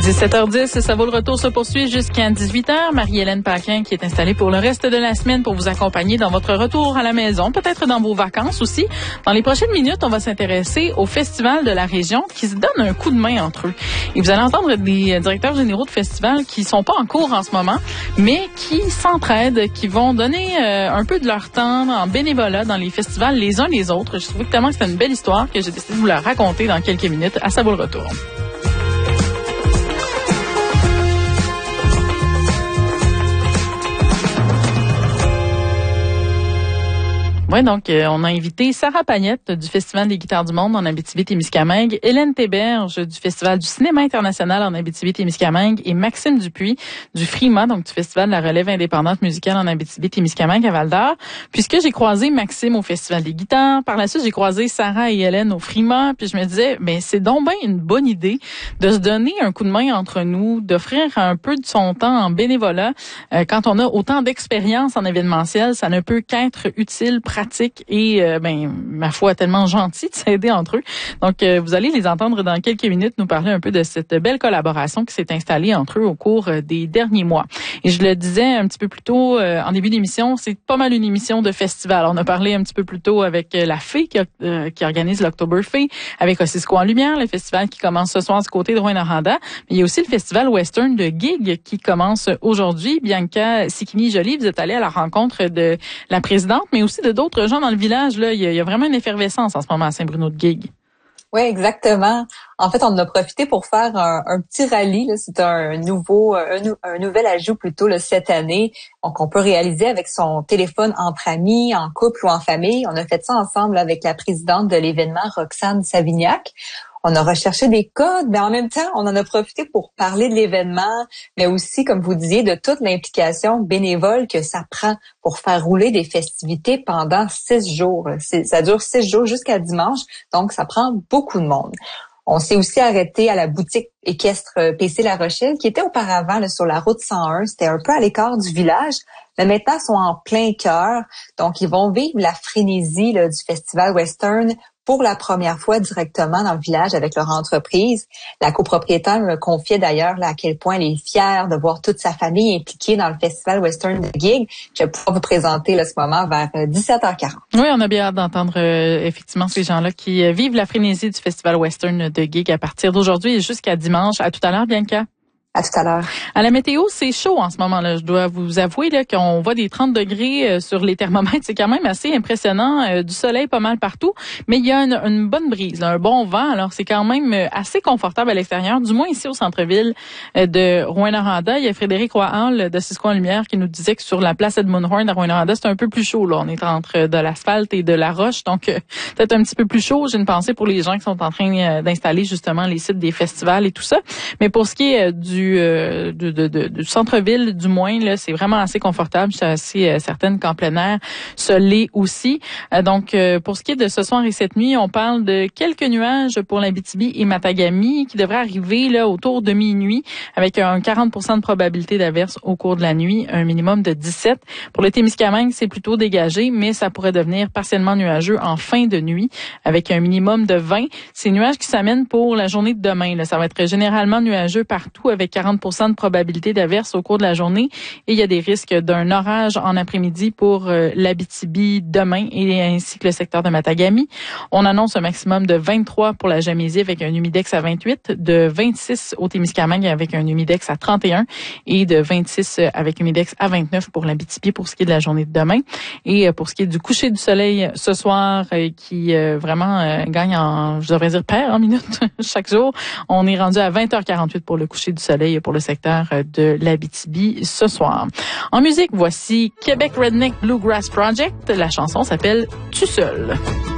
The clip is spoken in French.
17h10, ça vaut le retour se poursuit jusqu'à 18h. Marie-Hélène Paquin qui est installée pour le reste de la semaine pour vous accompagner dans votre retour à la maison, peut-être dans vos vacances aussi. Dans les prochaines minutes, on va s'intéresser au festival de la région qui se donne un coup de main entre eux. Et vous allez entendre des directeurs généraux de festivals qui sont pas en cours en ce moment, mais qui s'entraident, qui vont donner un peu de leur temps en bénévolat dans les festivals les uns les autres. Je trouve tellement que c'est une belle histoire que j'ai décidé de vous la raconter dans quelques minutes. À ça vaut le retour. Oui, donc on a invité Sarah Pagnette du Festival des guitares du monde en Abitibi-Témiscamingue, Hélène Théberge du Festival du cinéma international en Abitibi-Témiscamingue et Maxime Dupuis du FRIMA, donc du Festival de la relève indépendante musicale en Abitibi-Témiscamingue à Val-d'Or. Puisque j'ai croisé Maxime au Festival des guitares, par la suite j'ai croisé Sarah et Hélène au FRIMA, puis je me disais, ben c'est donc bien une bonne idée de se donner un coup de main entre nous, d'offrir un peu de son temps en bénévolat. Quand on a autant d'expérience en événementiel, ça ne peut qu'être utile, pratique et, ma foi, tellement gentil de s'aider entre eux. Donc, vous allez les entendre dans quelques minutes nous parler un peu de cette belle collaboration qui s'est installée entre eux au cours des derniers mois. Et je le disais un petit peu plus tôt en début d'émission, c'est pas mal une émission de festival. On a parlé un petit peu plus tôt avec la Fée qui organise l'October Fée, avec Ossisco en Lumière, le festival qui commence ce soir du côté de Rouyn-Noranda. Mais il y a aussi le festival Western de Gig qui commence aujourd'hui. Bianca Sicchini-Joly, vous êtes allée à la rencontre de la présidente, mais aussi de d'autres gens dans le village. Là, il y a vraiment une effervescence en ce moment à Saint-Bruno de Gig. Oui, exactement. En fait, on en a profité pour faire un petit rallye. Là. C'est un nouvel ajout plutôt là, cette année, qu'on peut réaliser avec son téléphone entre amis, en couple ou en famille. On a fait ça ensemble avec la présidente de l'événement, Roxane Savignac. On a recherché des codes, mais en même temps, on en a profité pour parler de l'événement, mais aussi, comme vous disiez, de toute l'implication bénévole que ça prend pour faire rouler des festivités pendant 6 jours. Ça dure 6 jours jusqu'à dimanche, donc ça prend beaucoup de monde. On s'est aussi arrêté à la boutique équestre PC La Rochelle, qui était auparavant là, sur la route 101. C'était un peu à l'écart du village, mais maintenant, ils sont en plein cœur. Donc, ils vont vivre la frénésie là, du festival Western pour la première fois directement dans le village avec leur entreprise. La copropriétaire me confiait d'ailleurs là, à quel point elle est fière de voir toute sa famille impliquée dans le festival Western de Gig. Je vais pouvoir vous présenter là, ce moment vers 17h40. Oui, on a bien hâte d'entendre effectivement ces gens-là qui vivent la frénésie du festival Western de Gig à partir d'aujourd'hui et jusqu'à dimanche. À tout à l'heure, Bianca. À tout à l'heure. À la météo, c'est chaud en ce moment-là. Je dois vous avouer là qu'on voit des 30 degrés sur les thermomètres. C'est quand même assez impressionnant. Du soleil pas mal partout. Mais il y a une bonne brise, là, un bon vent. Alors, c'est quand même assez confortable à l'extérieur. Du moins ici au centre-ville de Rouyn-Noranda. Il y a Frédéric Roy-Hall d'Ossisco en Lumière qui nous disait que sur la place Edmund Horn à Rouyn-Noranda, c'est un peu plus chaud. Là, on est entre de l'asphalte et de la roche. Donc, peut-être un petit peu plus chaud. J'ai une pensée pour les gens qui sont en train d'installer justement les sites des festivals et tout ça. Mais pour ce qui est du centre-ville, du moins, là, c'est vraiment assez confortable. Je suis assez certaine qu'en plein air, ça l'est aussi. Donc, pour ce qui est de ce soir et cette nuit, on parle de quelques nuages pour l'Abitibi et Matagami qui devraient arriver là autour de minuit avec un 40% de probabilité d'averse au cours de la nuit, un minimum de 17. Pour le Témiscamingue, c'est plutôt dégagé, mais ça pourrait devenir partiellement nuageux en fin de nuit avec un minimum de 20. Ces nuages qui s'amènent pour la journée de demain. Là, ça va être généralement nuageux partout avec 40% de probabilité d'averse au cours de la journée et il y a des risques d'un orage en après-midi pour l'Abitibi demain et ainsi que le secteur de Matagami. On annonce un maximum de 23 pour la Jamaisie avec un humidex à 28, de 26 au Témiscamingue avec un humidex à 31 et de 26 avec humidex à 29 pour l'Abitibi pour ce qui est de la journée de demain. Et pour ce qui est du coucher du soleil ce soir qui vraiment gagne en, je devrais dire, perd en minutes chaque jour, on est rendu à 20h48 pour le coucher du soleil pour le secteur de l'Abitibi ce soir. En musique, voici Québec Redneck Bluegrass Project. La chanson s'appelle « Tu seul ».